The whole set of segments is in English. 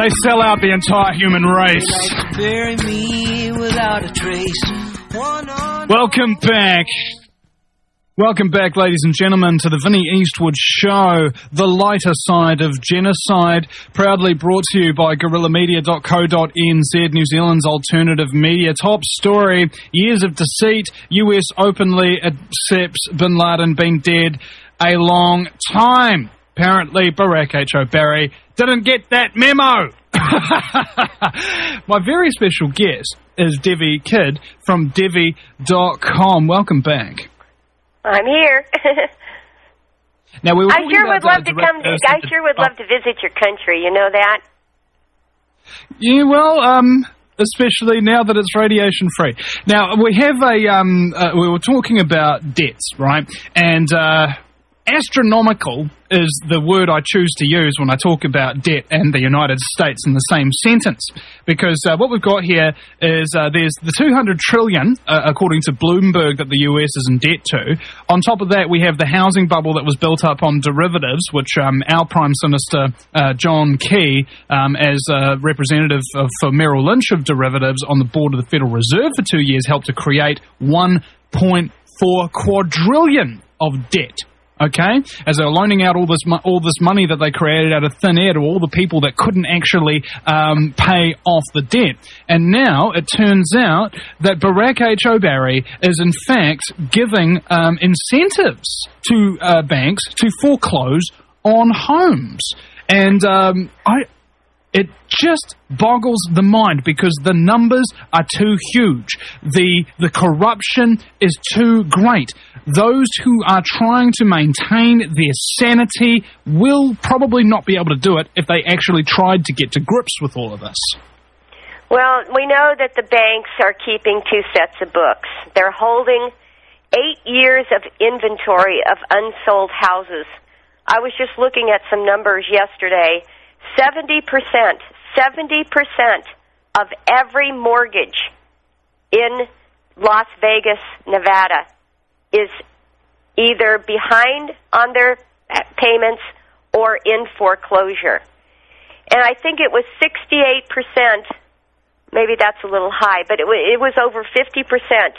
They sell out the entire human race. Bury me without a trace. Welcome back. Welcome back, ladies and gentlemen, to the Vinnie Eastwood Show, the lighter side of genocide, proudly brought to you by guerrillamedia.co.nz, New Zealand's alternative media. Top story, years of deceit, US openly accepts Bin Laden being dead a long time. Apparently, Barack H. Obari didn't get that memo. My very special guest is Devi Kidd from Devi.com. Welcome back. I'm here. Now we were I sure would love to come. I sure would love to visit your country. You know that? Yeah, well, especially now that it's radiation free. Now we have we were talking about debts, right? And astronomical is the word I choose to use when I talk about debt and the United States in the same sentence. Because what we've got here is there's the $200 trillion, according to Bloomberg, that the US is in debt to. On top of that, we have the housing bubble that was built up on derivatives, which our Prime Minister, John Key, as a representative for Merrill Lynch of derivatives on the board of the Federal Reserve for 2 years, helped to create $1.4 quadrillion of debt. Okay, as they're loaning out all this money that they created out of thin air to all the people that couldn't actually pay off the debt. And now it turns out that Barack H. Obari is in fact giving incentives to banks to foreclose on homes. And it just boggles the mind because the numbers are too huge. The corruption is too great. Those who are trying to maintain their sanity will probably not be able to do it if they actually tried to get to grips with all of this. Well, we know that the banks are keeping two sets of books. They're holding 8 years of inventory of unsold houses. I was just looking at some numbers yesterday. 70% of every mortgage in Las Vegas, Nevada, is either behind on their payments or in foreclosure. And I think it was 68%, maybe that's a little high, but it was over 50%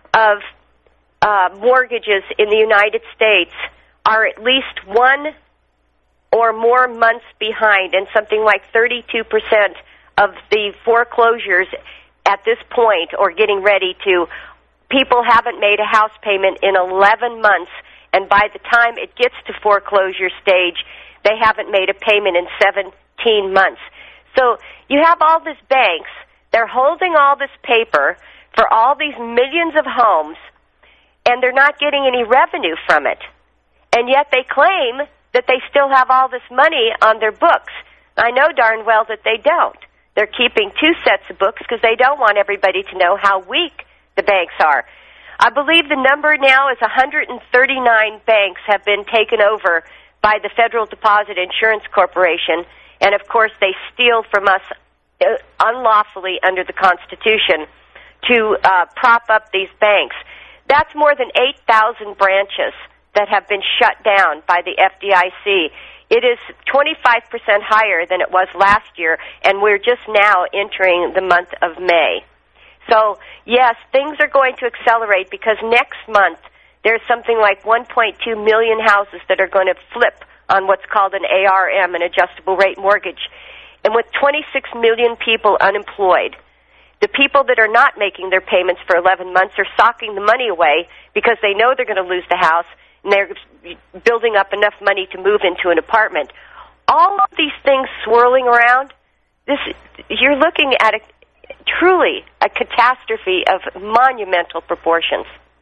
of mortgages in the United States are at least one or more months behind, and something like 32% of the foreclosures at this point or getting ready to, people haven't made a house payment in 11 months, and by the time it gets to foreclosure stage, they haven't made a payment in 17 months. So you have all these banks, they're holding all this paper for all these millions of homes, and they're not getting any revenue from it. And yet they claim that they still have all this money on their books. I know darn well that they don't. They're keeping two sets of books because they don't want everybody to know how weak the banks are. I believe the number now is 139 banks have been taken over by the Federal Deposit Insurance Corporation, and of course they steal from us unlawfully under the Constitution to prop up these banks. That's more than 8,000 branches that have been shut down by the FDIC. It is 25% higher than it was last year, and we're just now entering the month of May. So, yes, things are going to accelerate because next month there's something like 1.2 million houses that are going to flip on what's called an ARM, an adjustable rate mortgage. And with 26 million people unemployed, the people that are not making their payments for 11 months are socking the money away because they know they're going to lose the house, and they're building up enough money to move into an apartment. All of these things swirling around, you're looking at truly a catastrophe of monumental proportions.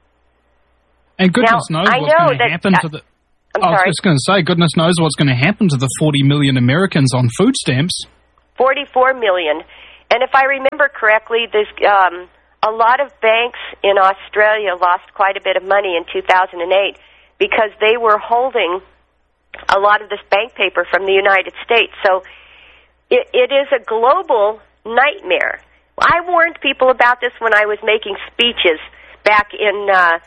And goodness knows what's going to happen to the... I was just going to say, goodness knows what's going to happen to the 40 million Americans on food stamps. 44 million. And if I remember correctly, there's a lot of banks in Australia lost quite a bit of money in 2008 because they were holding a lot of this bank paper from the United States. So it is a global nightmare. I warned people about this when I was making speeches back in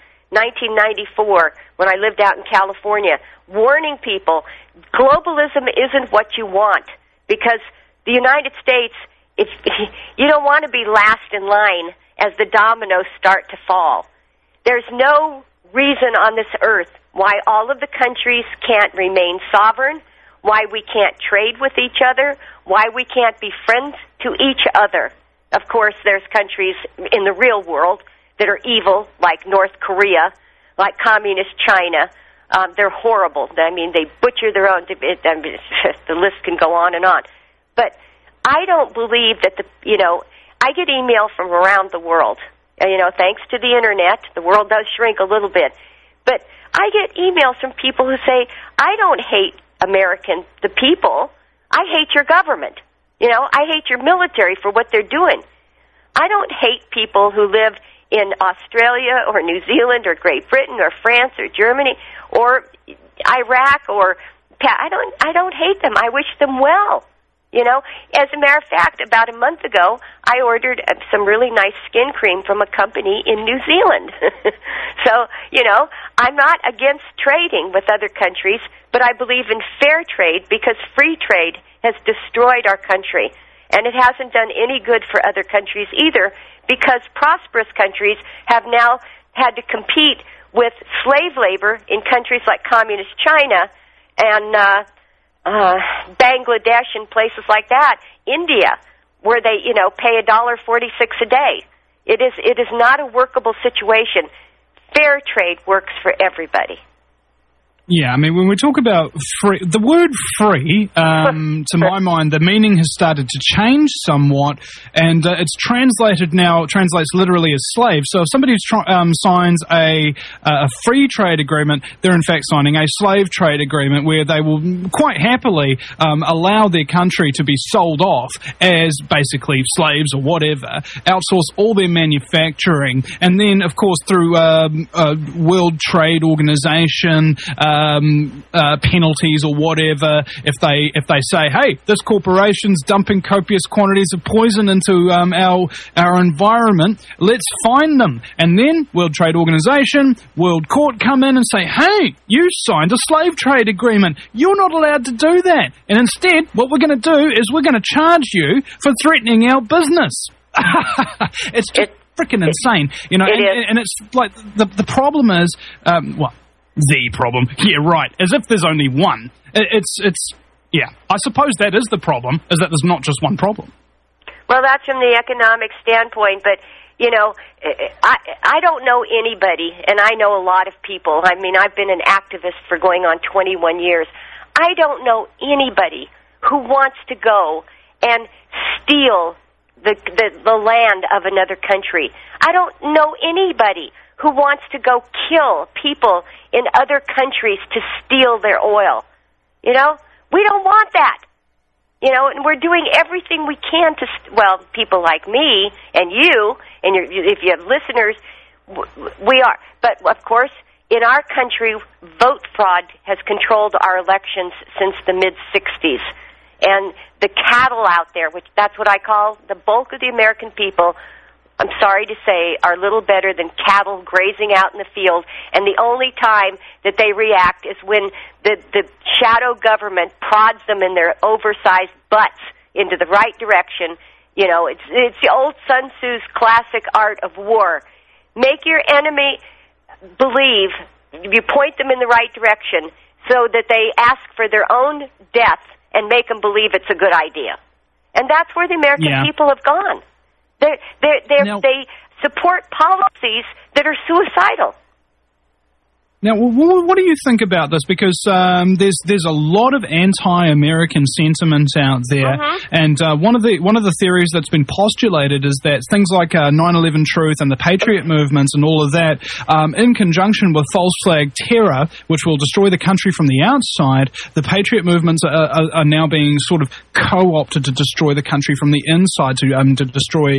1994 when I lived out in California, warning people globalism isn't what you want because the United States, you don't want to be last in line as the dominoes start to fall. There's no reason on this earth why all of the countries can't remain sovereign, why we can't trade with each other, why we can't be friends to each other. Of course, there's countries in the real world that are evil, like North Korea, like communist China. They're horrible. I mean, they butcher their own. The list can go on and on. But I don't believe that I get email from around the world. Thanks to the internet, the world does shrink a little bit. But I get emails from people who say, I don't hate the people. I hate your government. I hate your military for what they're doing. I don't hate people who live in Australia or New Zealand or Great Britain or France or Germany or Iraq or I don't hate them. I wish them well. As a matter of fact, about a month ago, I ordered some really nice skin cream from a company in New Zealand. So, I'm not against trading with other countries, but I believe in fair trade because free trade has destroyed our country. And it hasn't done any good for other countries either because prosperous countries have now had to compete with slave labor in countries like communist China and Bangladesh and places like that, India, where they, pay $1.46 a day. It is not a workable situation. Fair trade works for everybody. Yeah, I mean, when we talk about free, the word free, to my mind, the meaning has started to change somewhat, and it's translates literally as slave. So if somebody signs a free trade agreement, they're in fact signing a slave trade agreement where they will quite happily allow their country to be sold off as basically slaves or whatever, outsource all their manufacturing, and then, of course, through World Trade Organization, penalties or whatever, if they say, hey, this corporation's dumping copious quantities of poison into our environment, let's fine them. And then World Trade Organization, World Court come in and say, hey, you signed a slave trade agreement. You're not allowed to do that. And instead, what we're going to do is we're going to charge you for threatening our business. It's just freaking insane. And it's like the problem is, the problem. Yeah, right. As if there's only one. Yeah. I suppose that is the problem, is that there's not just one problem. Well, that's from the economic standpoint, but, I don't know anybody, and I know a lot of people. I mean, I've been an activist for going on 21 years. I don't know anybody who wants to go and steal the land of another country. I don't know anybody who wants to go kill people in other countries to steal their oil. We don't want that. And we're doing everything we can to, people like me and you, and if you have listeners, we are. But, of course, in our country, vote fraud has controlled our elections since the mid-'60s. And the cattle out there, which that's what I call the bulk of the American people, I'm sorry to say, are little better than cattle grazing out in the field, and the only time that they react is when the shadow government prods them in their oversized butts into the right direction. It's the old Sun Tzu's classic art of war. Make your enemy believe, you point them in the right direction so that they ask for their own death and make them believe it's a good idea. And that's where the American people have gone. They support policies that are suicidal. Now, what do you think about this? Because there's a lot of anti-American sentiment out there, and one of the theories that's been postulated is that things like 9/11 Truth and the Patriot movements and all of that, in conjunction with false flag terror, which will destroy the country from the outside, the Patriot movements are now being sort of co-opted to destroy the country from the inside, to destroy